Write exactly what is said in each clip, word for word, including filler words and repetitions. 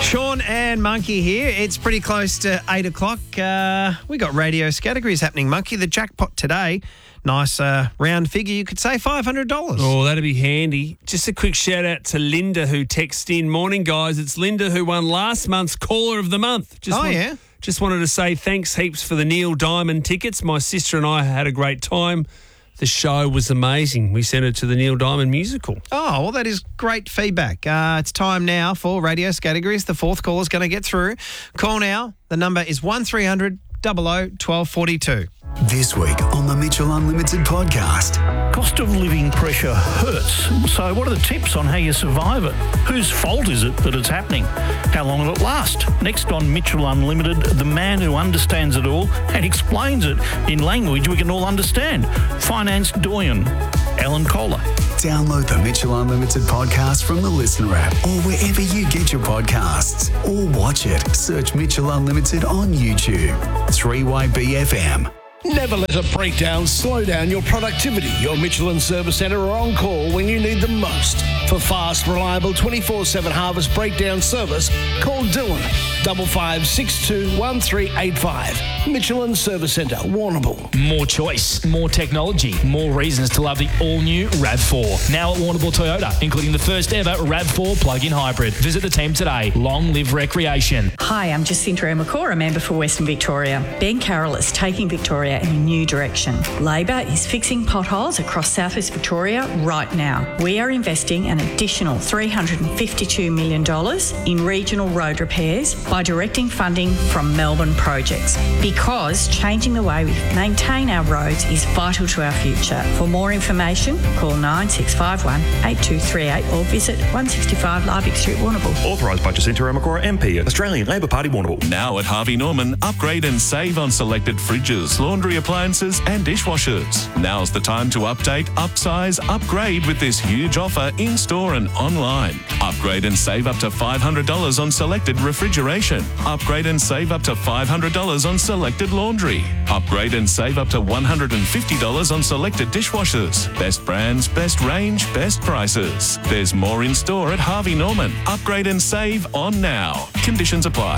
Sean and Monkey here. It's pretty close to eight o'clock. Uh, we got radio categories happening, Monkey. The jackpot today, nice uh, round figure, you could say five hundred dollars. Oh, that'd be handy. Just a quick shout out to Linda who texted in. Morning, guys. It's Linda who won last month's Caller of the Month. Just oh, want, yeah? Just wanted to say thanks heaps for the Neil Diamond tickets. My sister and I had a great time. The show was amazing. We sent it to the Neil Diamond musical. Oh, well, that is great feedback. Uh, it's time now for radio categories. The fourth caller is going to get through. Call now. The number is one three hundred, double oh, twelve forty-two. This week on the Mitchell Unlimited podcast. Cost of living pressure hurts. So what are the tips on how you survive it? Whose fault is it that it's happening? How long will it last? Next on Mitchell Unlimited, the man who understands it all and explains it in language we can all understand. Finance doyen, Alan Kohler. Download the Mitchell Unlimited podcast from the Listener app or wherever you get your podcasts. Or watch it. Search Mitchell Unlimited on YouTube. three Y B F M. Never let a breakdown slow down your productivity. Your Michelin Service Centre are on call when you need them most. For fast, reliable twenty-four seven Harvest breakdown service, call Dylan, five five six two one three eight five. Michelin Service Centre, Warrnambool. More choice, more technology, more reasons to love the all-new RAV four. Now at Warrnambool Toyota, including the first ever RAV four plug-in hybrid. Visit the team today. Long live recreation. Hi, I'm Jacinta Emakor, a member for Western Victoria. Ben Carroll is taking Victoria in a new direction. Labor is fixing potholes across southwest Victoria right now. We are investing an additional three hundred fifty-two million dollars in regional road repairs by directing funding from Melbourne projects, because changing the way we maintain our roads is vital to our future. For more information, call nine six five one, eight two three eight or visit one sixty-five Liebig Street, Warrnambool. Authorised by Jacinta Emakor, M P, Australian Labor Party, Warrnambool. Now at Harvey Norman, upgrade and save on selected fridges, laundry appliances and dishwashers. Now's the time to update, upsize, upgrade with this huge offer in-store and online. Upgrade and save up to five hundred dollars on selected refrigeration. Upgrade and save up to five hundred dollars on selected laundry. Upgrade and save up to one hundred fifty dollars on selected dishwashers. Best brands, best range, best prices. There's more in store at Harvey Norman. Upgrade and save on now. Conditions apply.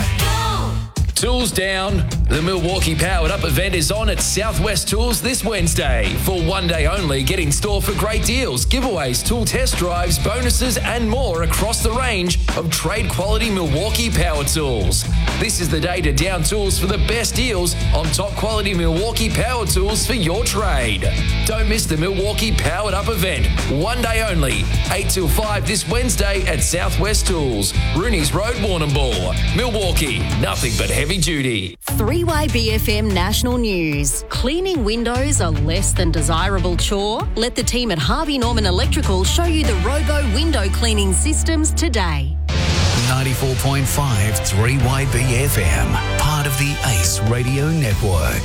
Tools down. The Milwaukee Powered Up event is on at Southwest Tools this Wednesday. For one day only, get in store for great deals, giveaways, tool test drives, bonuses and more across the range of trade quality Milwaukee power tools. This is the day to down tools for the best deals on top quality Milwaukee power tools for your trade. Don't miss the Milwaukee Powered Up event. One day only, eight till five this Wednesday at Southwest Tools, Rooney's Road, Warrnambool. Milwaukee, nothing but heavy Heavy duty. three Y B F M National News. Cleaning windows a less than desirable chore? Let the team at Harvey Norman Electrical show you the Robo window cleaning systems today. ninety-four point five three Y B F M, part of the Ace Radio Network.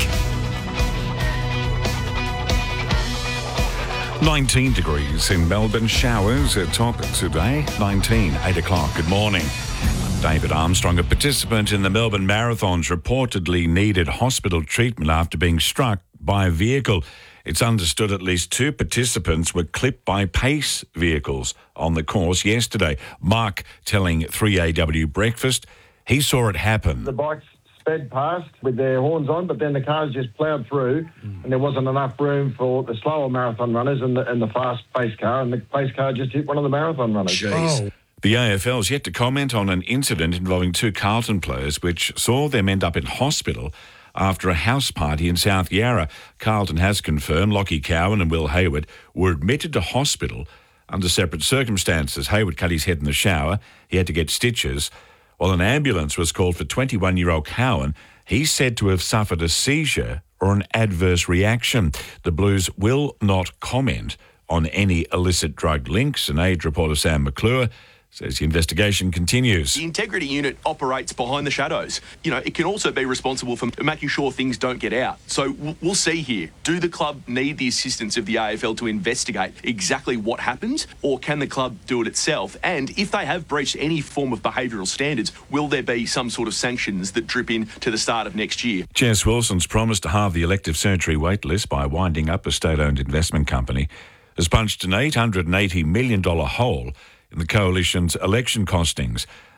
nineteen degrees in Melbourne. Showers at top today. nineteen, eight o'clock. Good morning. David Armstrong, a participant in the Melbourne Marathons, reportedly needed hospital treatment after being struck by a vehicle. It's understood at least two participants were clipped by pace vehicles on the course yesterday. Mark telling three A W Breakfast he saw it happen. The bikes sped past with their horns on, but then the cars just ploughed through mm. and there wasn't enough room for the slower marathon runners and the, and the fast pace car, and the pace car just hit one of the marathon runners. Jeez. Oh. The A F L's yet to comment on an incident involving two Carlton players which saw them end up in hospital after a house party in South Yarra. Carlton has confirmed Lockie Cowan and Will Hayward were admitted to hospital under separate circumstances. Hayward cut his head in the shower. He had to get stitches. While an ambulance was called for twenty-one-year-old Cowan, he's said to have suffered a seizure or an adverse reaction. The Blues will not comment on any illicit drug links. An Age reporter, Sam McClure, says the investigation continues. The integrity unit operates behind the shadows. You know, it can also be responsible for making sure things don't get out. So we'll see here. Do the club need the assistance of the A F L to investigate exactly what happened, or can the club do it itself? And if they have breached any form of behavioural standards, will there be some sort of sanctions that drip in to the start of next year? Jess Wilson's promised to halve the elective surgery wait list by winding up a state-owned investment company has punched an eight hundred eighty million dollars hole in the Coalition's election costings.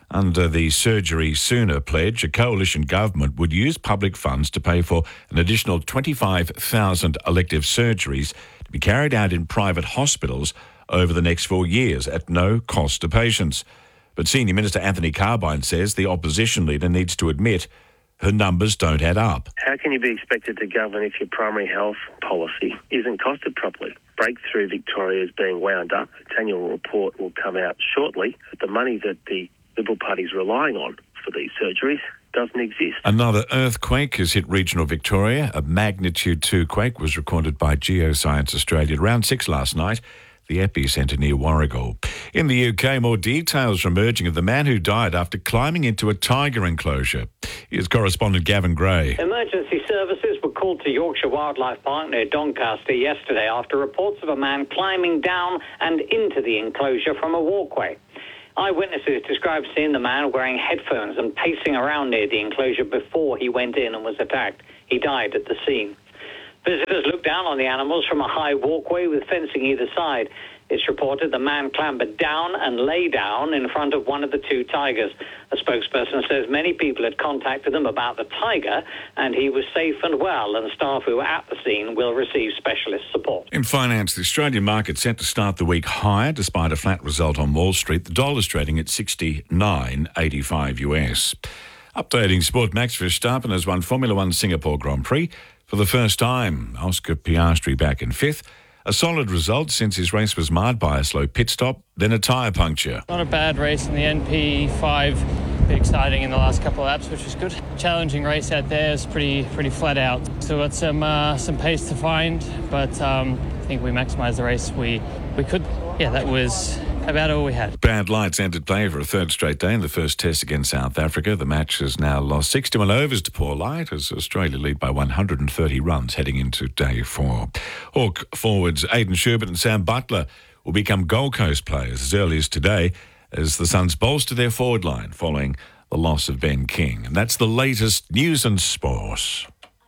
Under the Surgery Sooner pledge, a coalition government would use public funds to pay for an additional twenty-five thousand elective surgeries to be carried out in private hospitals over the next four years at no cost to patients. But Senior Minister Anthony Carbine says the opposition leader needs to admit her numbers don't add up. How can you be expected to govern if your primary health policy isn't costed properly? Breakthrough Victoria is being wound up. Its annual report will come out shortly. But the money that the Liberal Party is relying on for these surgeries doesn't exist. Another earthquake has hit regional Victoria. A magnitude two quake was recorded by Geoscience Australia at around six last night, the epicentre near Warragul. In the U K, more details are emerging of the man who died after climbing into a tiger enclosure. Here's correspondent Gavin Gray. Emergency services were called to Yorkshire Wildlife Park near Doncaster yesterday after reports of a man climbing down and into the enclosure from a walkway. Eyewitnesses described seeing the man wearing headphones and pacing around near the enclosure before he went in and was attacked. He died at the scene. Visitors looked down on the animals from a high walkway with fencing either side. It's reported the man clambered down and lay down in front of one of the two tigers. A spokesperson says many people had contacted them about the tiger and he was safe and well, and staff who were at the scene will receive specialist support. In finance, the Australian market set to start the week higher despite a flat result on Wall Street. The dollar's trading at sixty-nine eighty-five U S. Updating sport, Max Verstappen has won Formula One Singapore Grand Prix for the first time. Oscar Piastri back in fifth. A solid result since his race was marred by a slow pit stop, then a tyre puncture. Not a bad race in the N P five. A bit exciting in the last couple of laps, which was good. Challenging race out there. It's pretty pretty flat out. So got some uh, some pace to find, but um, I think we maximised the race. We we could. Yeah, that was about all we had. Bad lights entered play for a third straight day in the first test against South Africa. The match has now lost sixty-one overs to poor light as Australia lead by one hundred thirty runs heading into day four. Hawk forwards Aidan Schubert and Sam Butler will become Gold Coast players as early as today as the Suns bolster their forward line following the loss of Ben King. And that's the latest news and sports.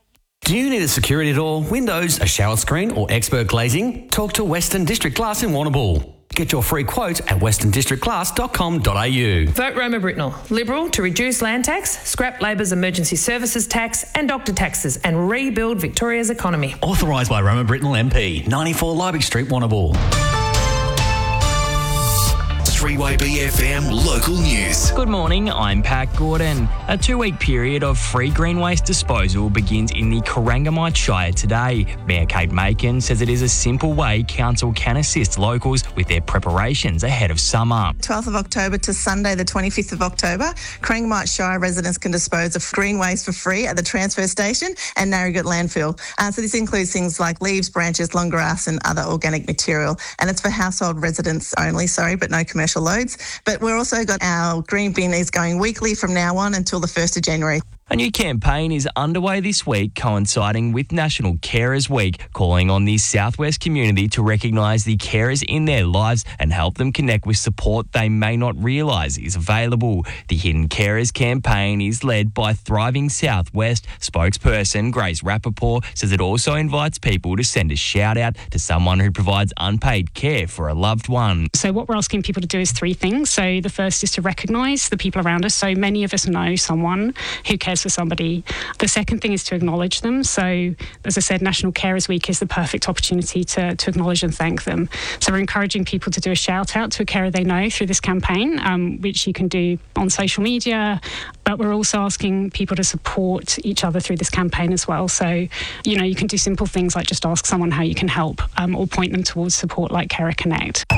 Do you need a security door, windows, a shower screen or expert glazing? Talk to Western District Glass in Warrnambool. Get your free quote at western district glass dot com dot a u. Vote Roma Britnell. Liberal to reduce land tax, scrap Labor's emergency services tax and doctor taxes and rebuild Victoria's economy. Authorised by Roma Britnell M P, ninety-four Liebig Street, Warrnambool. three Y B F M local news. Good morning, I'm Pat Gordon. A two-week period of free green waste disposal begins in the Corangamite Shire today. Mayor Kate Macon says it is a simple way council can assist locals with their preparations ahead of summer. twelfth of October to Sunday the twenty-fifth of October, Corangamite Shire residents can dispose of green waste for free at the transfer station and Narrogate landfill. Uh, so this includes things like leaves, branches, long grass and other organic material. And it's for household residents only, sorry, but no commercial loads. But we're also got our green bin is going weekly from now on until the first of January. A new campaign is underway this week, coinciding with National Carers Week, calling on the Southwest community to recognise the carers in their lives and help them connect with support they may not realise is available. The Hidden Carers campaign is led by Thriving Southwest. Spokesperson Grace Rappaport says it also invites people to send a shout out to someone who provides unpaid care for a loved one. So what we're asking people to do is three things. So the first is to recognise the people around us. So many of us know someone who cares for somebody. The second thing is to acknowledge them. So, as I said, National Carers Week is the perfect opportunity to, to acknowledge and thank them. So we're encouraging people to do a shout out to a carer they know through this campaign, um, which you can do on social media, but we're also asking people to support each other through this campaign as well. So, you know, you can do simple things like just ask someone how you can help, um, or point them towards support like Carer Connect.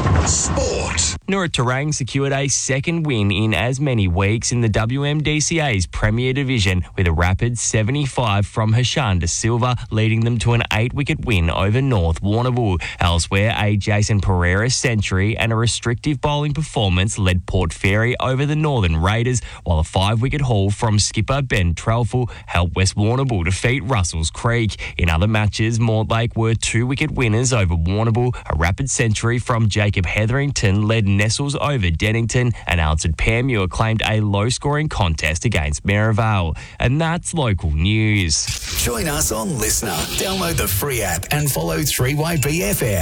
Sport. Nura Terang secured a second win in as many weeks in the W M D C A's Premier Division with a rapid seventy-five from Hashan De Silva, leading them to an eight-wicket win over North Warrnambool. Elsewhere, a Jason Pereira century and a restrictive bowling performance led Port Fairy over the Northern Raiders, while a five-wicket haul from skipper Ben Trelful helped West Warrnambool defeat Russells Creek. In other matches, Mortlake were two-wicket winners over Warrnambool. A rapid century from Jacob Hetherington led Nestles over Dennington, and Alfred Pamuir claimed a low-scoring contest against Merivale. And that's local news. Join us on Listener. Download the free app and follow three Y B F M.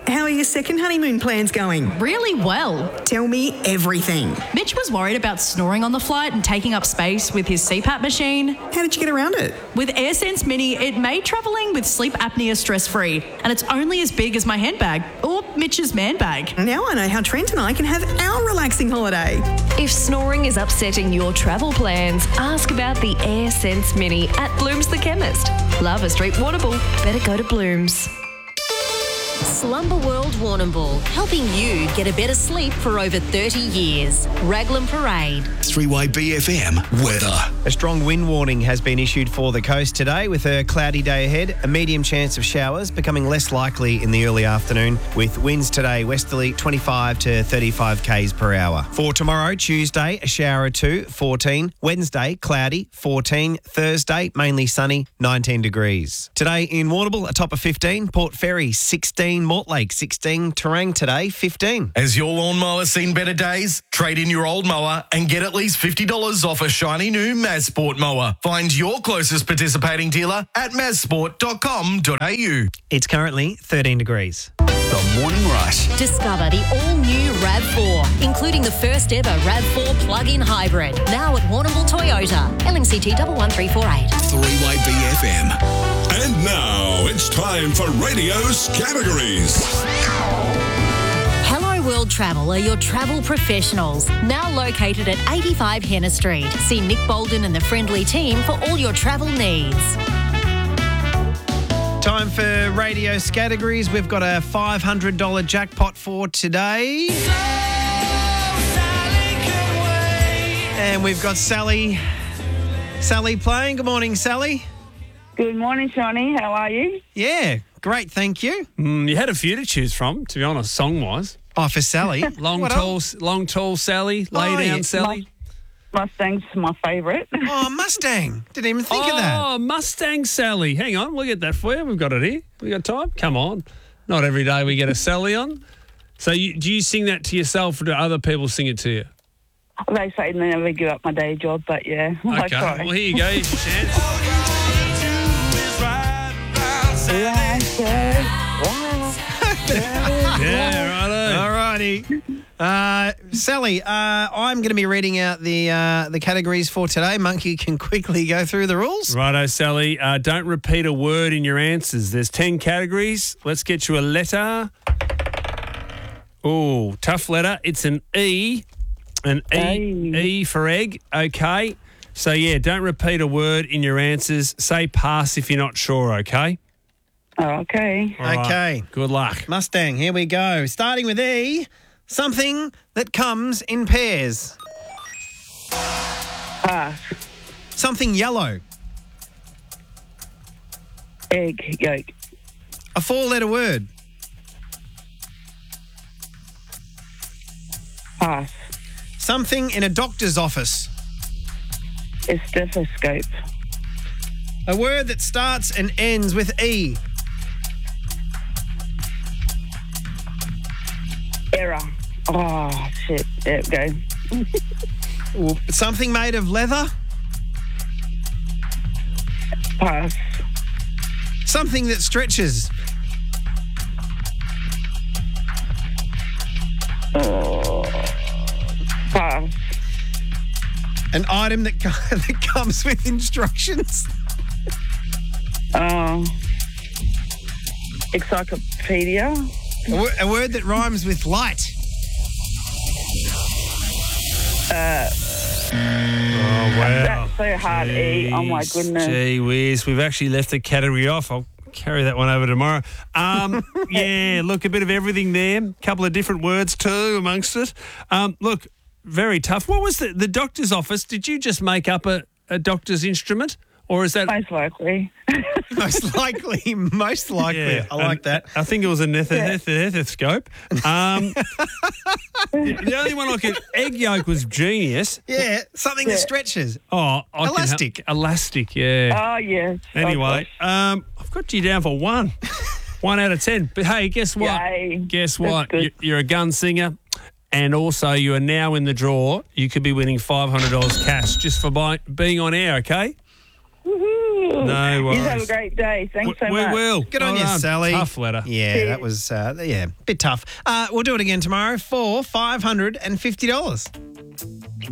How are your second honeymoon plans going? Really well. Tell me everything. Mitch was worried about snoring on the flight and taking up space with his C PAP machine. How did you get around it? With AirSense Mini, it made travelling with sleep apnea stress-free, and it's only as big as my handbag, or Mitch's man bag. Now I know how Trent and I can have our relaxing holiday. If snoring is upsetting your travel plans, ask about the AirSense Mini at Blooms the Chemist. Love Street, Warrnambool. Better go to Blooms. Slumber World Warrnambool, helping you get a better sleep for over thirty years. Raglan Parade. three Y B F M weather. A strong wind warning has been issued for the coast today with a cloudy day ahead, a medium chance of showers becoming less likely in the early afternoon with winds today westerly twenty-five to thirty-five k's per hour. For tomorrow, Tuesday, a shower or two, fourteen. Wednesday, cloudy, fourteen. Thursday, mainly sunny, nineteen degrees. Today in Warrnambool, a top of fifteen. Port Fairy, sixteen. Mortlake, sixteen. Terang today, fifteen. Has your lawnmower seen better days? Trade in your old mower and get at least fifty dollars off a shiny new Mazsport mower. Find your closest participating dealer at mazsport dot com dot a u. It's currently thirteen degrees. The Morning Rush. Discover the all-new RAV four, including the first ever RAV four plug-in hybrid. Now at Warrnambool Toyota. L N C T one one three four eight. three Y B F M. And now it's time for Radio's categories. Hello World Travel are your travel professionals. Now located at eighty-five Henna Street. See Nick Bolden and the friendly team for all your travel needs. Time for radio categories. We've got a five hundred dollars jackpot for today. And we've got Sally. Sally playing. Good morning, Sally. Good morning, Shawnee. How are you? Yeah, great, thank you. Mm, you had a few to choose from, to be honest, song-wise. Oh, for Sally? long, What tall, long, tall Sally. Lay Oh, down, yeah. Sally. Mustang's my favourite. Oh, Mustang. Didn't even think oh, of that. Oh, Mustang Sally. Hang on, we'll get that for you. We've got it here. We got time? Come on. Not every day we get a Sally on. So you, do you sing that to yourself or do other people sing it to you? They say they never give up my day job, but yeah, I Okay, try. well, here you go. Here's your chance. Yeah, righto. All righty. Uh, Sally, uh, I'm going to be reading out the uh, the categories for today. Monkey can quickly go through the rules. Righto, Sally. Uh, don't repeat a word in your answers. There's ten categories. Let's get you a letter. Oh, tough letter. It's an E. An E. E for egg. Okay. So, yeah, don't repeat a word in your answers. Say pass if you're not sure, okay? Okay. All right. Okay. Good luck. Mustang, here we go. Starting with E, something that comes in pairs. Pass. Something yellow. Egg yolk. A four-letter word. Pass. Something in a doctor's office. A stethoscope. A word that starts and ends with E. Error. Oh, shit. There we go. Something made of leather. Pass. Something that stretches. Oh. Pass. An item that, co- that comes with instructions. Oh. Encyclopedia. A, wo- a word that rhymes with light. Uh, Oh, wow. That's so hard, E. Oh, my goodness. Gee whiz. We've actually left the category off. I'll carry that one over tomorrow. Um, yeah, look, a bit of everything there. A couple of different words too amongst it. Um, look, very tough. What was the, the doctor's office? Did you just make up a, a doctor's instrument? Or is that... Most likely. most likely. Most likely. Yeah, I like and that. I think it was a stethoscope. Um, the only one I could... Egg yolk was genius. Yeah, something that stretches. Oh, I can Elastic. help- elastic, yeah. Oh, yes. Anyway, um, I've got you down for one. One out of ten. But hey, guess what? Yay. Guess That's what? good. You- You're a gun singer. And also, you are now in the draw. You could be winning five hundred dollars cash just for buy- being on air, okay? Woohoo. No You worries. have a great day. Thanks so we much. will. Good Well on you, done. Sally. Tough letter. Yeah, Cheers. that was, uh, yeah, a bit tough. Uh, we'll do it again tomorrow for five hundred fifty dollars.